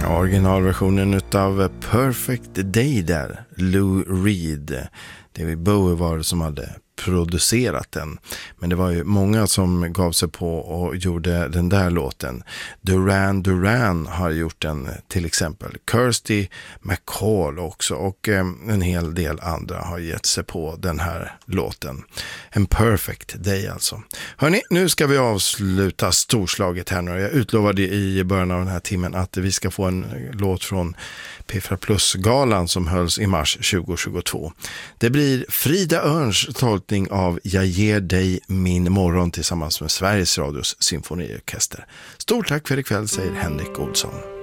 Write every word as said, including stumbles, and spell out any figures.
Originalversionen utav Perfect Day där, Lou Reed. David Bowie var det som hade producerat den. Men det var ju många som gav sig på och gjorde den där låten. Duran Duran har gjort den till exempel. Kirsty MacColl också och eh, en hel del andra har gett sig på den här låten. En Perfect Day alltså. Hörrni, nu ska vi avsluta storslaget här nu. Jag utlovade i början av den här timmen att vi ska få en låt från P fyra Plus-galan som hölls i mars tjugohundratjugotvå. Det blir Frida Örns tolkning av Jag ger dig min morgon tillsammans med Sveriges Radios symfoniorkester. Stort tack för ikväll, säger Henrik Olsson.